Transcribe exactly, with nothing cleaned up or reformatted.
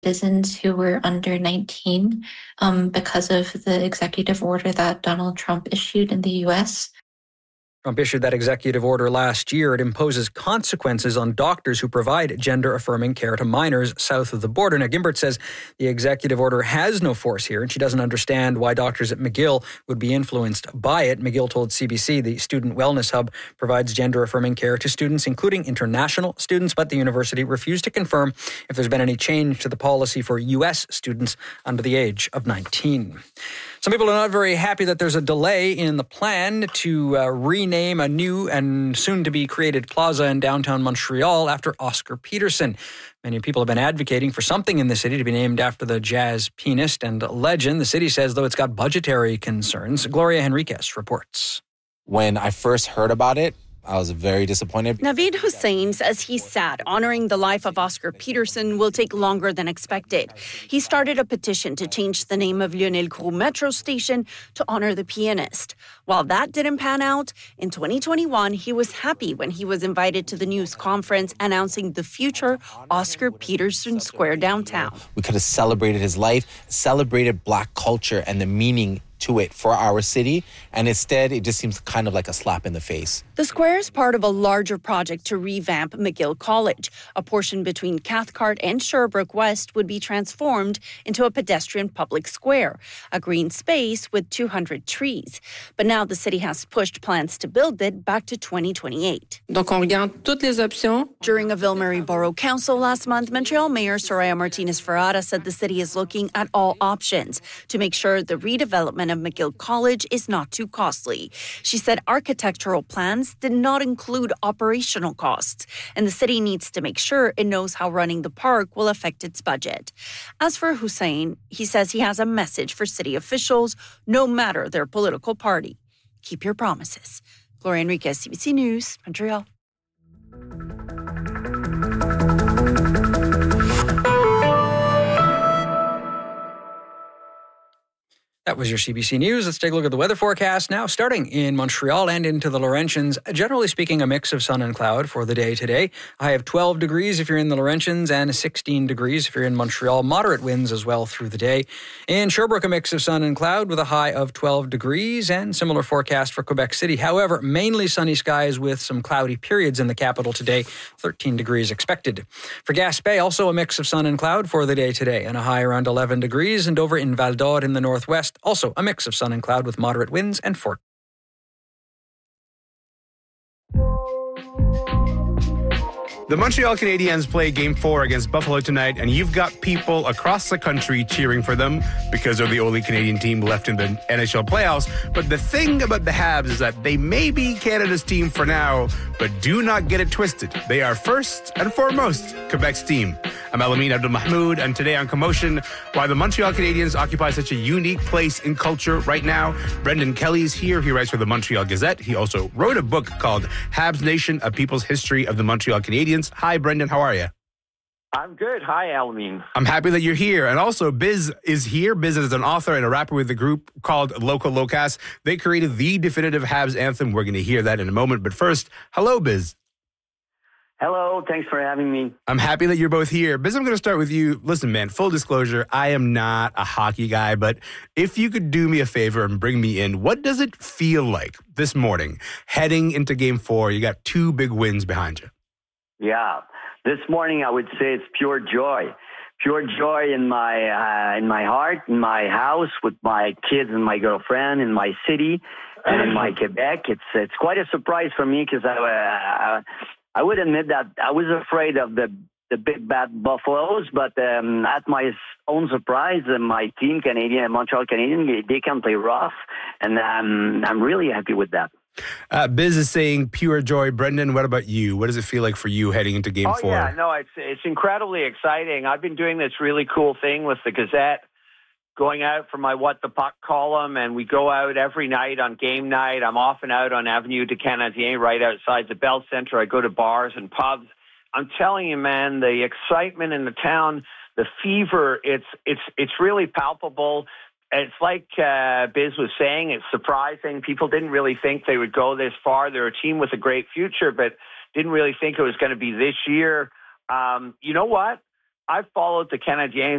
citizens who were under nineteen um, because of the executive order that Donald Trump issued in the U S. Trump issued that executive order last year. It imposes consequences on doctors who provide gender-affirming care to minors south of the border. Now, Gimbert says the executive order has no force here, and she doesn't understand why doctors at McGill would be influenced by it. McGill told C B C the Student Wellness Hub provides gender-affirming care to students, including international students, but the university refused to confirm if there's been any change to the policy for U S students under the age of nineteen. Some people are not very happy that there's a delay in the plan to uh, rename a new and soon-to-be created plaza in downtown Montreal after Oscar Peterson. Many people have been advocating for something in the city to be named after the jazz pianist and legend. The city says, though, it's got budgetary concerns. Gloria Henriquez reports. When I first heard about it, I was very disappointed. Naveed Hussain says he's sad. Honoring the life of Oscar Peterson will take longer than expected. He started a petition to change the name of Lionel Groulx Metro Station to honor the pianist. While that didn't pan out, in twenty twenty-one, he was happy when he was invited to the news conference announcing the future Oscar Peterson Square downtown. We could have celebrated his life, celebrated Black culture and the meaning to it for our city, and instead it just seems kind of like a slap in the face. The square is part of a larger project to revamp McGill College. A portion between Cathcart and Sherbrooke West would be transformed into a pedestrian public square, a green space with two hundred trees. But now the city has pushed plans to build it back to twenty twenty-eight. Donc on regarde toutes les options. During a Ville-Marie Borough Council last month, Montreal Mayor Soraya Martinez-Ferrara said the city is looking at all options to make sure the redevelopment of McGill College is not too costly. She said architectural plans did not include operational costs, and the city needs to make sure it knows how running the park will affect its budget. As for Hussain, he says he has a message for city officials, no matter their political party. Keep your promises. Gloria Henriquez, C B C News, Montreal. That was your C B C News. Let's take a look at the weather forecast now, starting in Montreal and into the Laurentians. Generally speaking, a mix of sun and cloud for the day today. A high of twelve degrees if you're in the Laurentians and sixteen degrees if you're in Montreal. Moderate winds as well through the day. In Sherbrooke, a mix of sun and cloud with a high of twelve degrees, and similar forecast for Quebec City. However, mainly sunny skies with some cloudy periods in the capital today. thirteen degrees expected. For Gaspé, also a mix of sun and cloud for the day today, and a high around eleven degrees. And over in Val d'Or in the northwest, also a mix of sun and cloud with moderate winds and four. The Montreal Canadiens play Game four against Buffalo tonight, and you've got people across the country cheering for them because they're the only Canadian team left in the N H L playoffs. But the thing about the Habs is that they may be Canada's team for now, but do not get it twisted. They are first and foremost Quebec's team. I'm Alameen Abdul-Mahmoud, and today on Commotion, why the Montreal Canadiens occupy such a unique place in culture right now. Brendan Kelly's here. He writes for the Montreal Gazette. He also wrote a book called Habs Nation, A People's History of the Montreal Canadiens. Hi, Brendan. How are you? I'm good. Hi, Alameen. I'm happy that you're here. And also, Biz is here. Biz is an author and a rapper with a group called Loco Locas. They created the definitive Habs anthem. We're going to hear that in a moment. But first, hello, Biz. Hello. Thanks for having me. I'm happy that you're both here. Biz, I'm going to start with you. Listen, man, full disclosure, I am not a hockey guy, but if you could do me a favor and bring me in, what does it feel like this morning heading into Game four? You got two big wins behind you. Yeah. This morning, I would say it's pure joy. Pure joy in my uh, in my heart, in my house, with my kids and my girlfriend, in my city, and in my Quebec. It's it's quite a surprise for me because I, uh, I would admit that I was afraid of the, the big bad Buffaloes, but um, at my own surprise, uh, my team, Canadian, Montreal Canadiens, they, they can play rough, and um, I'm really happy with that. Uh, Biz is saying pure joy. Brendan, what about you? What does it feel like for you heading into Game oh, four? Yeah, no, it's it's incredibly exciting. I've been doing this really cool thing with the Gazette, going out for my What the Puck column, and we go out every night on game night. I'm often out on Avenue du Canadien, right outside the Bell Centre. I go to bars and pubs. I'm telling you, man, the excitement in the town, the fever, it's it's it's really palpable. It's like uh, Biz was saying, it's surprising. People didn't really think they would go this far. They're a team with a great future, but didn't really think it was going to be this year. Um, you know what? I've followed the Canadiens